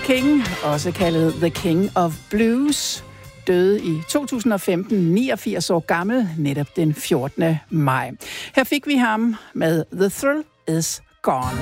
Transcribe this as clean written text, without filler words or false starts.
King, også kaldet The King of Blues, døde i 2015, 89 år gammel, netop den 14. maj. Her fik vi ham med The Thrill Is Gone.